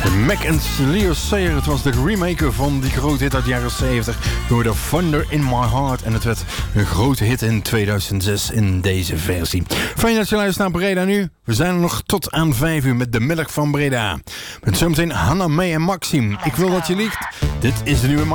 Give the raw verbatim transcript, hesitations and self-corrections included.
Mac en Leo Sayer, het was de remake van die grote hit uit de jaren zeventig. Door de Thunder in My Heart. En het werd een grote hit in tweeduizend zes in deze versie. Fijn dat je luistert naar Breda nu. We zijn er nog tot aan vijf uur met de middag van Breda. Met zometeen Hannah, May en Maxime. Ik wil dat je liegt. Dit is de nieuwe